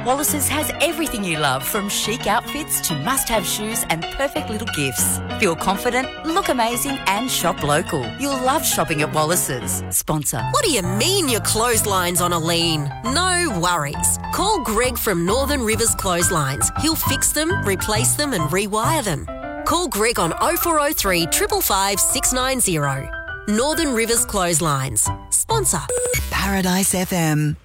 Wallace's has everything you love, from chic outfits to must-have shoes and perfect little gifts. Feel confident, look amazing and shop local. You'll love shopping at Wallace's. Sponsor. What do you mean your clothesline's on a lean? No worries. Call Greg from Northern Rivers Clotheslines. He'll fix them, replace them and rewire them. Call Greg on 0403 555 690. Northern Rivers Clotheslines. Sponsor. Paradise FM.